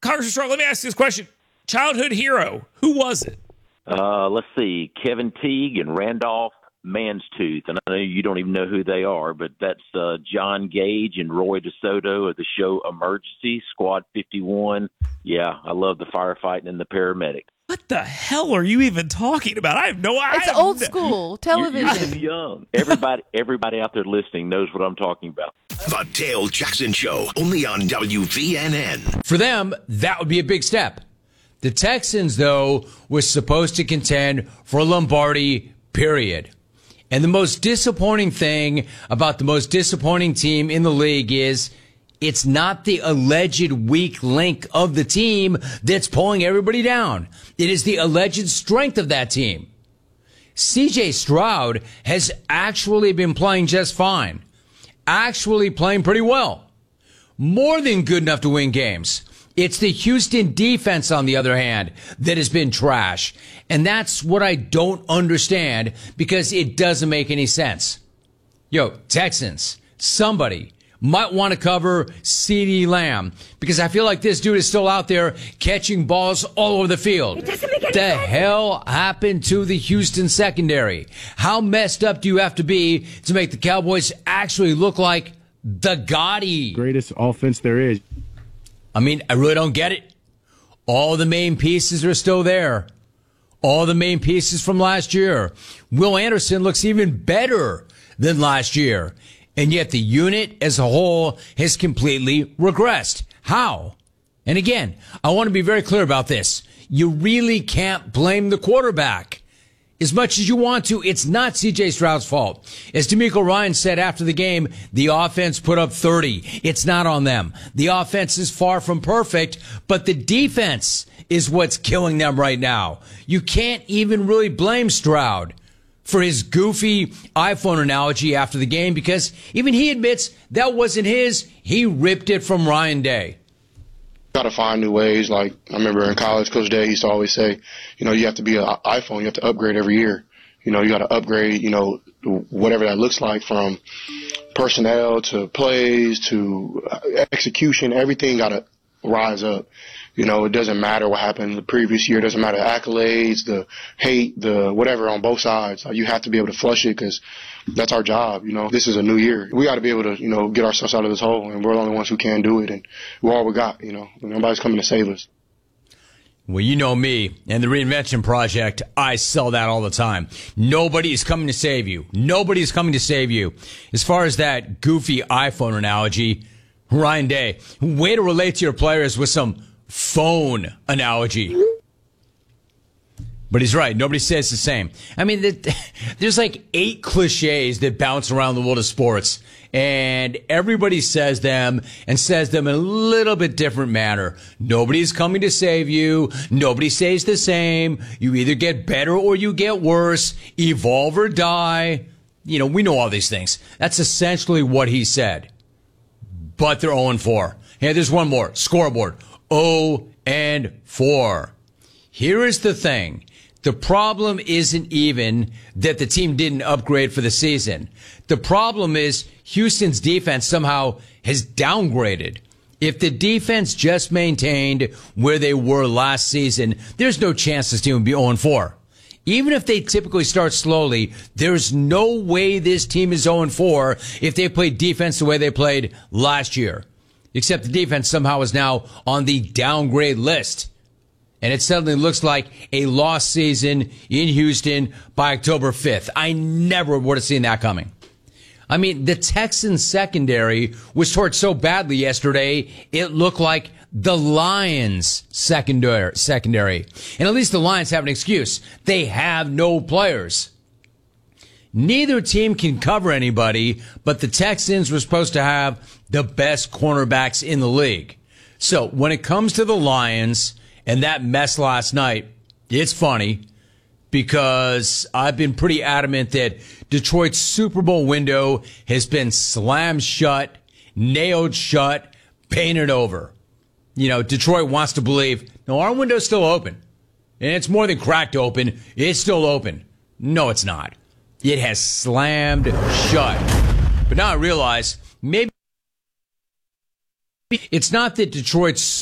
Congressman Straw, let me ask you this question. Childhood hero, who was it? Let's see, Kevin Teague and Randolph Manstooth. And I know you don't even know who they are, but that's John Gage and Roy DeSoto of the show Emergency, Squad 51. Yeah, I love the firefighting and the paramedic. What the hell are you even talking about? I have no idea. It's old school television. You're too young. Everybody out there listening knows what I'm talking about. The Dale Jackson Show, only on WVNN. For them, that would be a big step. The Texans, though, were supposed to contend for Lombardi, period. And the most disappointing thing about the most disappointing team in the league is it's not the alleged weak link of the team that's pulling everybody down. It is the alleged strength of that team. C.J. Stroud has actually been playing just fine. Actually playing pretty well. More than good enough to win games. It's the Houston defense, on the other hand, that has been trash. And that's what I don't understand, because it doesn't make any sense. Yo, Texans, somebody might want to cover CeeDee Lamb, because I feel like this dude is still out there catching balls all over the field. It doesn't make any the sense. hell happened to the Houston secondary? How messed up do you have to be to make the Cowboys actually look like the Gotti? Greatest offense there is. I mean, I really don't get it. All the main pieces are still there. All the main pieces from last year. Will Anderson looks even better than last year. And yet the unit as a whole has completely regressed. How? And again, I want to be very clear about this. You really can't blame the quarterback. As much as you want to, it's not C.J. Stroud's fault. As D'Amico Ryan said after the game, the offense put up 30. It's not on them. The offense is far from perfect, but the defense is what's killing them right now. You can't even really blame Stroud for his goofy iPhone analogy after the game, because even he admits that wasn't his. He ripped it from Ryan Day. Got to find new ways. Like, I remember in college, Coach Day used to always say, you have to be an iPhone. You have to upgrade every year. You got to upgrade, whatever that looks like, from personnel to plays to execution. Everything got to rise up. It doesn't matter what happened the previous year. It doesn't matter the accolades, the hate, the whatever on both sides. You have to be able to flush it, because that's our job. This is a new year. We got to be able to, get ourselves out of this hole, and we're the only ones who can do it, and we're all we got. Nobody's coming to save us. Well, you know me and the Reinvention Project. I sell that all the time. Nobody is coming to save you. Nobody is coming to save you. As far as that goofy iPhone analogy, Ryan Day, way to relate to your players with some phone analogy. But he's right. Nobody says the same. I mean, there's like 8 cliches that bounce around the world of sports, and everybody says them and says them in a little bit different manner. Nobody's coming to save you. Nobody stays the same. You either get better or you get worse. Evolve or die. We know all these things. That's essentially what he said. But they're 0-4. Hey, there's one more. Scoreboard. 0-4. Here is the thing. The problem isn't even that the team didn't upgrade for the season. The problem is Houston's defense somehow has downgraded. If the defense just maintained where they were last season, there's no chance this team would be 0-4. Even if they typically start slowly, there's no way this team is 0-4 if they played defense the way they played last year. Except the defense somehow is now on the downgrade list. And it suddenly looks like a lost season in Houston by October 5th. I never would have seen that coming. I mean, the Texans secondary was torched so badly yesterday, it looked like the Lions secondary. And at least the Lions have an excuse. They have no players. Neither team can cover anybody, but the Texans were supposed to have the best cornerbacks in the league. So when it comes to the Lions and that mess last night, it's funny because I've been pretty adamant that Detroit's Super Bowl window has been slammed shut, nailed shut, painted over. Detroit wants to believe, no, our window's still open. And it's more than cracked open. It's still open. No, it's not. It has slammed shut. But now I realize maybe it's not that Detroit's